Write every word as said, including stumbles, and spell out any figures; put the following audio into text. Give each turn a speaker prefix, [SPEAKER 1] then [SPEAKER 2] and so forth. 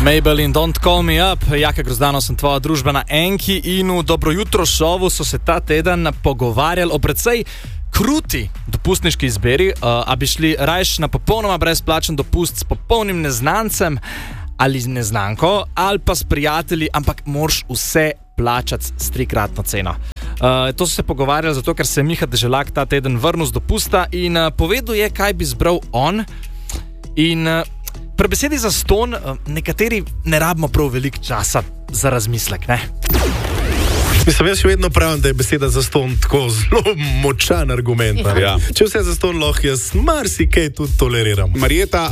[SPEAKER 1] Mabel in Don't Call Me Up, Jaka Grozdano sem tvoja družba na Enki in v Dobro jutro šovu so se ta teden pogovarjali o precej kruti dopustniški izbiri, uh, a bi šli rajš na popolnoma brezplačen dopust s popolnim neznancem ali z neznanko, ali pa s prijatelji, ampak moraš vse plačati s trikratno ceno. Uh, to so se pogovarjali zato, ker se je Miha Deželak ta teden vrnil z dopusta in uh, povedal je, kaj bi zbral on. In uh, pri besedi zastonj uh, nekateri ne rabimo prav veliko časa za razmislek, ne?
[SPEAKER 2] Mislim, jaz še vedno pravim, da je beseda zastonj tako zelo močan argument.
[SPEAKER 3] Ja.
[SPEAKER 2] Če vse zastonj lahko, jaz marsikaj tudi toleriram.
[SPEAKER 3] Marjeta,